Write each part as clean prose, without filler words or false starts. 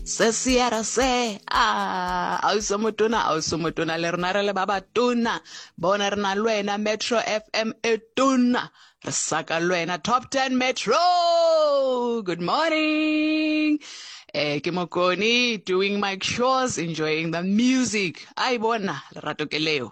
se siera se ausomotona le rena re le ba batona bona re na le wena Metro FM etona re saka le wena Top 10 Metro. Good morning. Ke Mokoni doing my chores, enjoying the music. Ai bona lerato ke leo.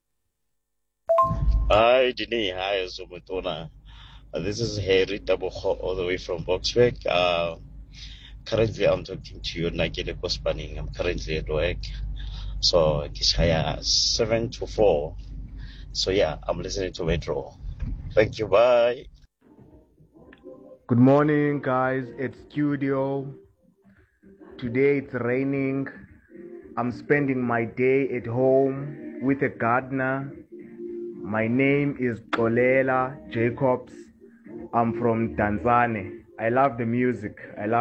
Hi, Dini. Hi, Zumutona. This is Harry Taboho, all the way from Boxburg. Currently, I'm talking to you, Nagele Kospaning. I'm currently at work. So, Kishaya 7 to 4. So, yeah, I'm listening to Metro. Thank you. Bye. Good morning, guys. It's Studio. Today it's raining. I'm spending my day at home with a gardener. My name is Xolela Jacobs. I'm from Tanzania. I love the music.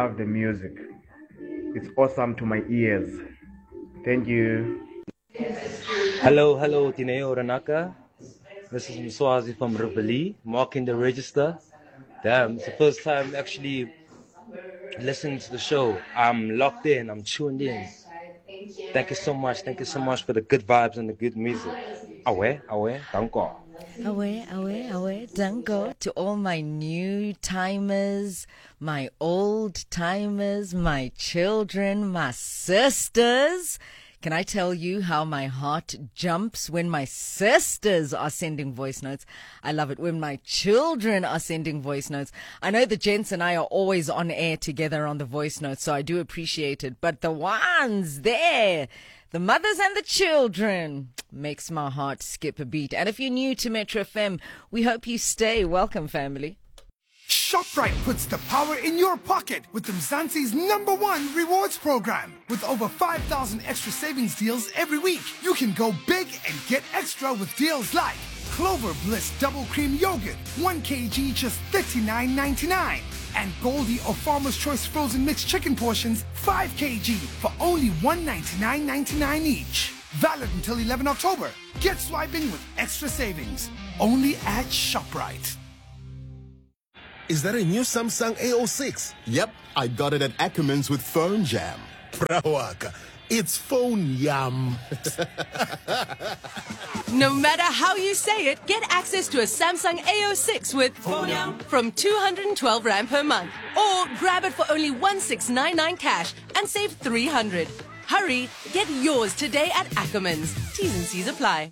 It's awesome to my ears. Thank you. Hello, Tineo Ranaka. This is Mswazi from Rivali, marking the register. Damn, it's the first time actually listening to the show. I'm locked in, I'm tuned in. Thank you so much for the good vibes and the good music. Awe, danko. Awe, danko to all my new timers, my old timers, my children, my sisters. Can I tell you how my heart jumps when my sisters are sending voice notes? I love it when my children are sending voice notes. I know the gents and I are always on air together on the voice notes, so I do appreciate it. But the ones there, the mothers and the children, makes my heart skip a beat. And if you're new to Metro FM, we hope you stay. Welcome, family. ShopRite puts the power in your pocket with Mzansi's #1 rewards program. With over 5,000 extra savings deals every week, you can go big and get extra with deals like Clover Bliss Double Cream Yogurt, 1 kg just $39.99. And Goldie or Farmer's Choice Frozen Mixed Chicken Portions, 5 kg for only $199.99 each. Valid until 11 October. Get swiping with extra savings. Only at ShopRite. Is that a new Samsung A06? Yep, I got it at Ackermans with Phone Jam. Brawaka, it's phone yum. No matter how you say it, get access to a Samsung A06 with Phone Yum from 212 Rand per month. Or grab it for only 1699 cash and save 300. Hurry, get yours today at Ackermans. T's and C's apply.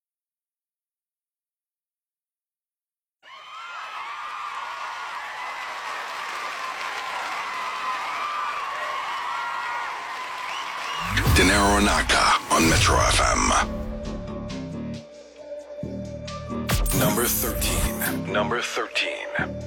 Dinero Naka on Metro FM. Number 13.